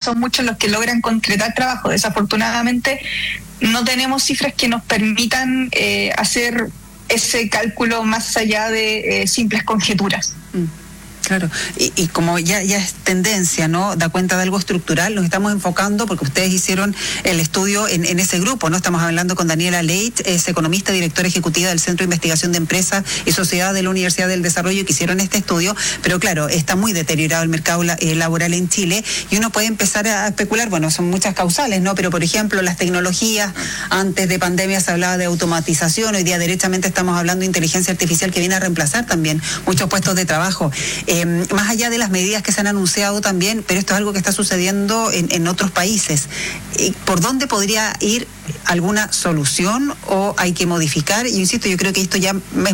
son muchos los que logran concretar trabajo. Desafortunadamente no tenemos cifras que nos permitan hacer ese cálculo más allá de simples conjeturas. Claro, y como ya es tendencia, ¿no? Da cuenta de algo estructural, nos estamos enfocando, porque ustedes hicieron el estudio en ese grupo, ¿no? Estamos hablando con Daniela Leit, es economista, directora ejecutiva del Centro de Investigación de Empresas y Sociedad de la Universidad del Desarrollo, que hicieron este estudio, pero claro, está muy deteriorado el mercado laboral en Chile, y uno puede empezar a especular, bueno, son muchas causales, ¿no? Pero por ejemplo, las tecnologías, antes de pandemia se hablaba de automatización, hoy día derechamente estamos hablando de inteligencia artificial que viene a reemplazar también muchos puestos de trabajo. Más allá de las medidas que se han anunciado también, pero esto es algo que está sucediendo en otros países. ¿Por dónde podría ir alguna solución o hay que modificar? Y insisto, yo creo que esto ya